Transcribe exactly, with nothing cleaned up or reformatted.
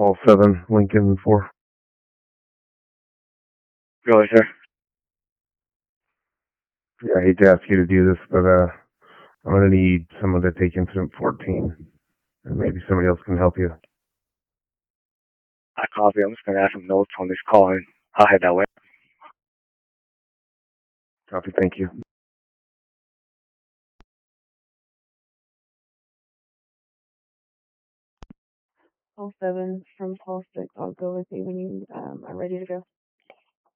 Paul seven, Lincoln four. Go ahead, sir. Yeah, I hate to ask you to do this, but uh, I'm gonna need someone to take incident fourteen, and maybe somebody else can help you. I copy. I'm just going to add some notes on this call, and I'll head that way. Copy. Thank you. Paul seven from Paul six. I'll go with you when you um, are ready to go.